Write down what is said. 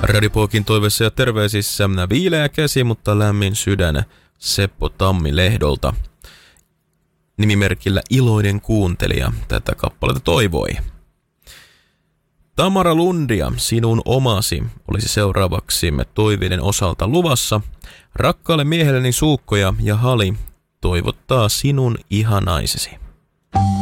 Radipokin toiveissa ja terveisissä viileä käsi, mutta lämmin sydän Seppo Tammi-Lehdolta. Nimimerkillä Iloinen kuuntelija tätä kappaletta toivoi. Tamara Lundia, Sinun omasi, olisi seuraavaksi toiveiden osalta luvassa. Rakkaalle miehelleni Suukkoja ja Hali toivottaa sinun ihanaisesi.